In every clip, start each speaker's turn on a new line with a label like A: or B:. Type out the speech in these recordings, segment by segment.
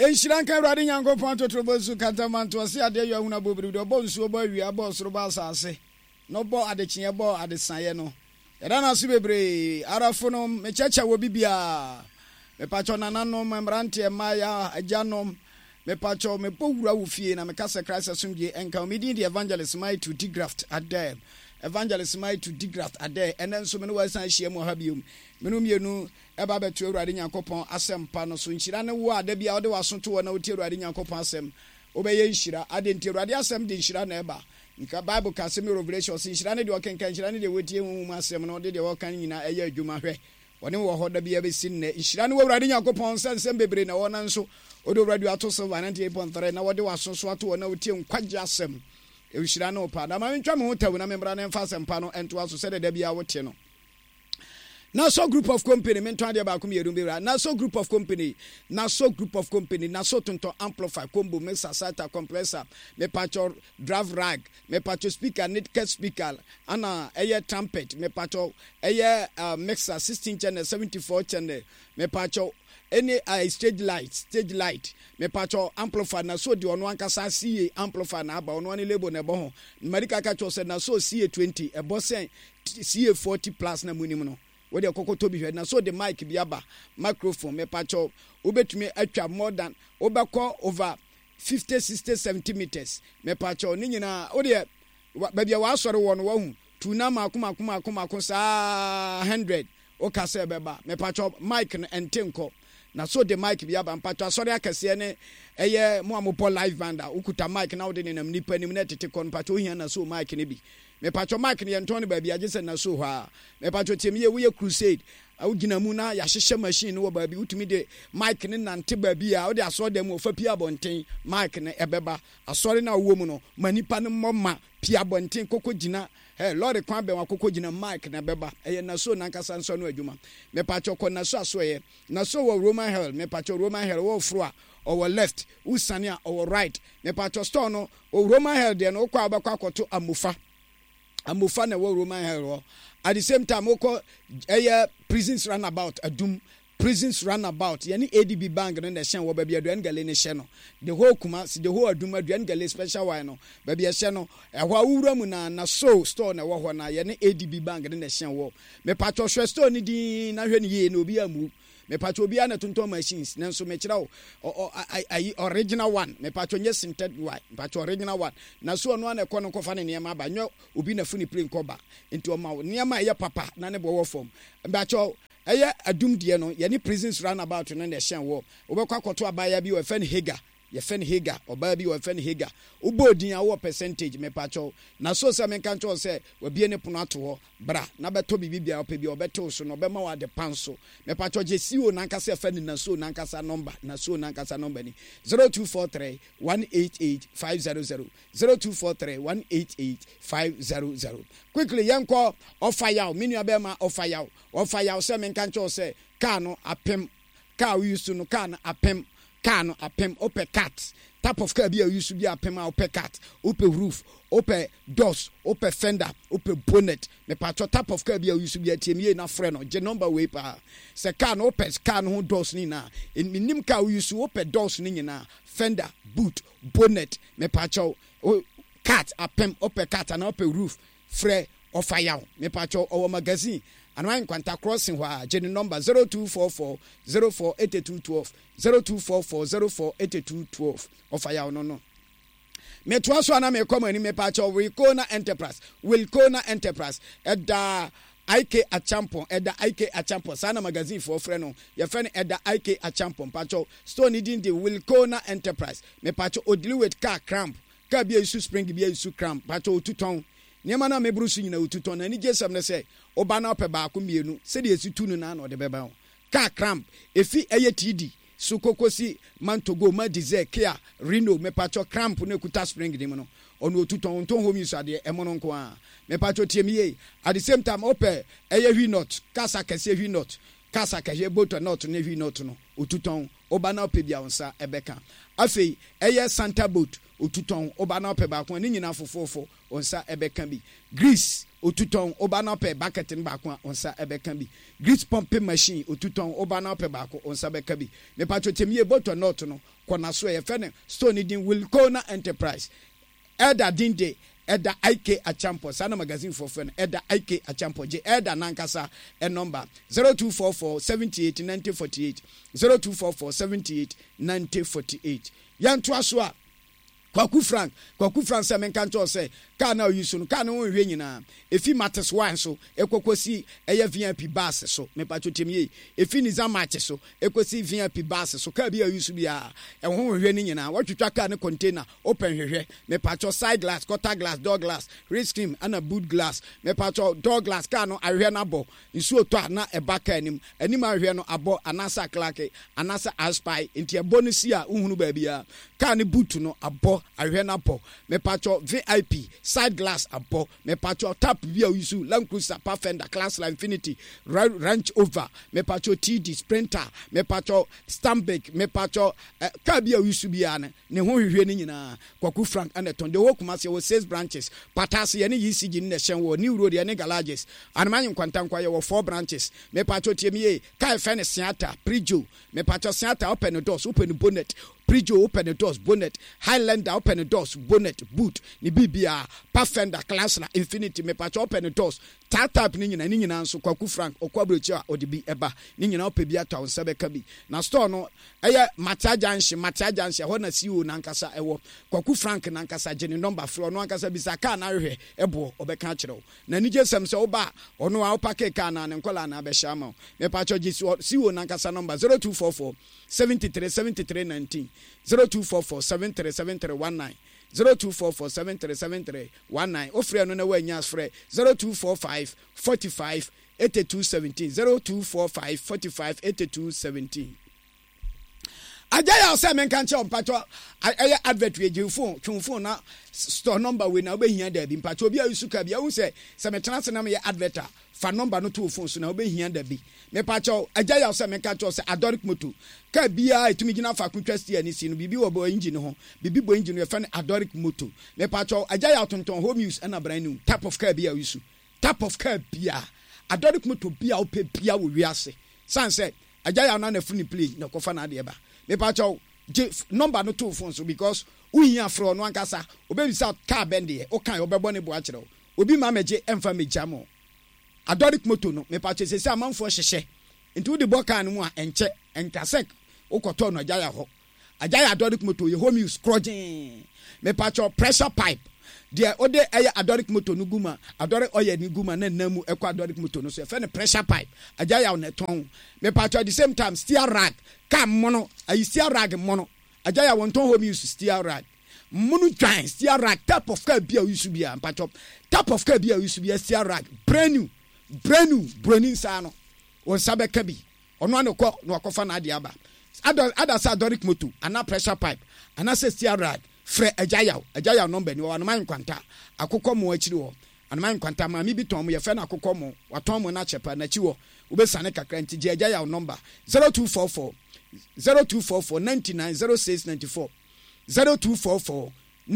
A: Enshranka Radi Yango Ponto Trobosu Catamanto, see a day you are Bobby, the bones who boy, we are boss Robasa. No ball at the Chiabo at the Sayeno. Rana Sibebre, Arafonum, Mechacha will be bia. Me patronanano, Membrante, Maya, Ajanom, me pacho, me Pura Wufi, and me Casa Christ Sumji, and comedian the evangelist might to degraft at there. Evangelist might to degraft at there, and then so many words I share more habium. Menum you eba betu Awurade Nyankopon asem pa no so nhyira ne wo a da bia ode waso to na oti Awurade Nyankopon asem obeye nhyira ade nti Awurade asem de nhyira na eba nka Bible ka se Revelation so nhyira ne de okenkan nhyira ne de wetie hu asem no de wokan nyina eye adwuma hwe woni wo ho da bia be sin ne nhyira ne wo Awurade Nyankopon sensem bebre na wona nso ode Awurade ato so 98.3 na wode waso so ato na oti nkwaje asem nhyira ne opa da ma ntwa me ho tawu na membra ne mfa asem pa no ento aso se de da bia wote no. Naso group of company, mentally about Kumira, Naso group of company, Naso Tonto amplify, combo, mesa, sata, compressor, me patcho draft rag, me patcho speaker, netcat speaker, Anna, air trumpet, me patcho, air mixer, 16 channel, 74 channel, me patcho, any stage light, me patcho amplify, na so the one kasa CA amplify na ba on one label na bo, America catcho said na so CA 20, a boss CA 40 plus na minimum. Where the cocoa to be heard now, so the mic biaba microphone me patcho ubetumi atwa more than over 50 60 70 meters me patcho ni nyina o de babia wa asore won wa hu tuna makuma sa 100 o ka se beba me patcho mic no entenko na so the mic biaba patcho asore akase ne eye mo amopo live banda ukuta mic na wo de nenam nipa nim na tete kon patcho hia na so mic ne bi me patcho mark ne yentone ba bia gese na so ha me patcho temie we crusade awugina mu na ya hyehye machine wo ba bi utumi de mic ne nante ba bia wo de aso dem ofa pia bonten mic ne ebeba asore na wo mu no manipa ne momma pia bonten kokogina lord kwan be wa kokogina mic na beba eye na so na nkasa nso no adwuma me patcho ko na so aso ye na so wo Roman hell me patcho Roman hell wo fro a or left usania or right me patcho store no o Roman hell de no kwa abakwa akoto amufa na wo Roman hell at the same time oko prisons runabout adum prisons runabout yani ADB bank no na shen wo ba bia aduan gale ne hye no the whole kuma the whole adum aduan gale special wine no ba bia hye no ehwa wura mu na so store na wo ho na yani ADB bank no na hyen wo me patcho hwe store ni din na hwe ni ye na obi amu me patcho obi ana tonton machines nanso me kira original one me patcho nye sinted one patcho original one na so no na ekono kofa ne niam aba nyo obi na funi plane koba into o ma niam aye papa na ne bo form patcho adum die no ye ni prisons runabout no na hyen wo obekwa koto abaya bi we fen Hager ye fen Hager oba bi we fen Hager ubodin awo percentage me patcho na so se me kan cho se we bie ne pono ato ho bra na beto bibia opa bi obeto so no be ma wa de panso me patcho je si o na nkasa fen na so na nkasa number na so na nkasa number ni 0243 188 500 0243 188 500 quickly yanko offer yaw minu abema offer yaw se me kan cho se car no apem car we used to no car no apem car no apem ope cat type of car be used to be apem ope cat ope roof ope doors ope fender ope bonnet me patcho type of car be used to be atemie na frɛ no je number we pa se car no ope car no doors ni na nim car we used to ope doors ni na fender boot bonnet me patcho cat apem ope cat and ope roof frɛ offer yaw me patcho our magazine and one kwanta crossing wa jenny number 0244 048212 0244 048212 offer yaw no me to aso na me come ani me patcho Wilcona Enterprise eda IK Achampon sana magazine for friend no your friend eda IK Achampon patcho store ni din the Wilcona Enterprise me patcho odili with car cramp car bia isu spring bia isu cramp patcho otuton niema na mebrusu nyina otuton na ni jesam na say oba na ope ba ko mienu se de esitu no na de beba car cramp efi TD so kokosi mantogo ma dize kia rino me patcho cramp no kuta spring dim no ono otuton ton home use ade emono nko a me patcho tiemie at the same time ope hwi not kasa kase hwi not kasa kahye boto not no hwi not no otuton oba na opebia wonsa ebeka afei eye Santa boat otuton oba na opeba ko ni nyina fofofo wonsa ebeka bi grease otuton oba na opeba bucket n ba ko wonsa ebeka bi grease pumping machine otuton oba na opeba ko wonsa beka bi me pacho temie boto not no kona so ye fene stone din Wilcona Enterprise Elda Dinde Elda IK Achampo Sana magazine for fun Elda IK Achampo je Elda nankasa e number 0244 78 9048 0244 78 9048 yanto aso a Kwaku Frank se men kanto se ka na oyusu no ka na won hwe nyina efi matters one so ekokosi eye VIP bus so me pa chotemie efi niza match so ekosi VIP bus so ka bia oyusu bia e ho hwe ni nyina watwetwa ka ne container open hwehwe me pa cho side glass quarter glass door glass race cream and a boot glass me pa cho door glass ka no ahwe na bo nsu oto na e baka anim ahwe no abo anasa clarke anasa aspy enti e bonus a uhunu ba bia ka ne boot no abo ahwe na bo me pa cho VIP side glass abo me pacho tap bia usu Land Cruiser Pathfinder class la Infinity Range Over me pacho TD Sprinter me pacho Stambek me pacho ka bia usu bia ne ho hwehwe ni nyina Kwaku Frank Aneton de wo Kumasi wo 6 branches Patase ye ne ECG ne hyen wo New Road ye ne garages Anmanyi Kwantankwa ye wo 4 branches me pacho tiemie ka fe ne Siata Prijo me pacho Siata open the doors open bonnet Prijo open the doors bonnet Highlander open the doors bonnet boot ni bibia Pathfinder class na Infinity me pacho open the doors tap ni nyina nso Kwaku Frank okwabrochi a odibi eba ni nyina opebi atwa nsebeka bi na store no eye Matiajanshi ho na CEO na nkasa ewo Kwaku Frank na nkasa gene number floor no nkasa bisa ka na hwe ebo obeka kirewo na nije sem se oba ono a opake ka na nkola na abehya ma me pacho CEO na nkasa number 0244 737319 0244 737319 0244737319 ofre no na wanya frɛ 0245 45 8217 0245 45 8217 Ajaya se men kan che mpacho aye advert we phone twon na store number we na obehia da bi mpacho obi ayusuka bia hu se metena se na me advert fa number no to phone so na obehia da bi me pacho ajaya se men kan che se Adoric Moto ka bia etumi gina fa kwatwa stia ni si no bibi wo bo engine ho bibi bo engine we fa ne Adoric Moto me pacho ajaya tonton home use and brand new type of car bia yusu type of car bia Adoric Moto bia wo pe bia wo wiase san se ajaya na funi play na ko fa na de ba me pacho number no to phone so because uhia fro no ankasa obebisa car bende o kan obebo ne bo akire obi ma meje emfa mejamo Adoric Moto no me pacho se amanfo hyehye nti de boka no mu a enche entasek okoto no ajaya ho ajaya Adoric Moto ye home use scrogging me pacho pressure pipe de ode eye Adoric Moto no guma Adoric oye ni guma na namu ekwa Adoric Moto no so e fe ne pressure pipe ajaya on eton me pacho at the same time steel rag ka mono ayi steel rag mono ajaya won ton home use steel rag mono giant steel rag type of car bia use bia pacho type of car bia use bia steel rag brand new brand sa no won sabe ka bi ono anoko no akofa na ade aba ada sa Adoric Moto ana pressure pipe ana se steel rag fre ajaya number ni wa no man kwanta akokọ mo akiri wo anman kwanta ma mi bi ton mo ye fe na akokọ mo waton mo na chepa na chiwo ubesane kakra nti je ajaya number 0244 990694 0244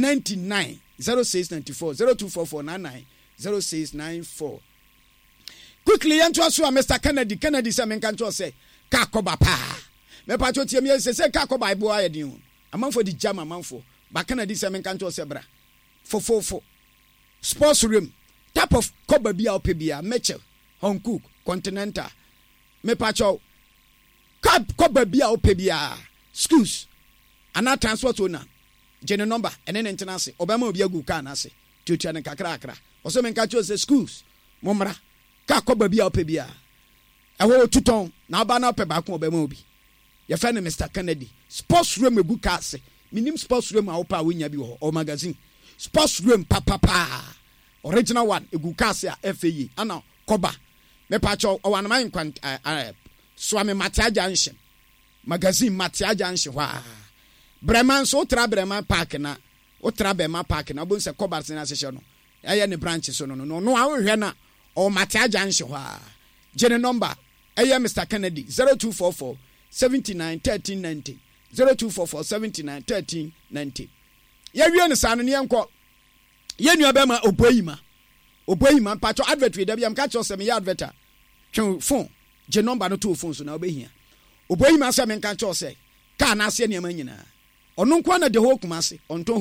A: 990694 0244 990694 quickly ento aso a Mr. Kennedy say men kan to say ka koba pa me pa to tie me say ka koba ibo ayedin amanfo di jam amanfo ba Kennedy say men kan to say bra fofofo sports room type of koba bia opebia Mitchell Hong Kong Continental me pa cho koba bia opebia schools ana transport owner gene number ene maintenance obama obi agu ka na ase tutua ne kakra oso men ka cho say schools momra ka koba bia opebia ewo tuton na aba na opeba ko obama obi ye fa ne Mr. Kennedy sports room egu ka ase minim sports room a opa wonya bi ho o magazine sports room papa original one egu ka ase a FAE ana koba me pa cho o wan man kwant Swami Matiajanshi magazine Matiajanshi wa Breman so tra Breman park na o tra Breman park na bon se koba se na se no aye ne branch so no a wo hwe na o Matiajanshi wa gene number ɛyɛ Mr Kennedy 0244 79 1390 0244 79 1390. Yɛwie ne saa no ne yɛnkɔ yɛnua bɛma oboyima mpacho advert we da biam ka kyerɛ sɛ me yɛ adverta twe phone gye number no to phone so na obehia oboyima sɛ me nka kyerɛ sɛ ka na ase nneɛma nyinaa ɔno nko na de ho kuma ase ɔnto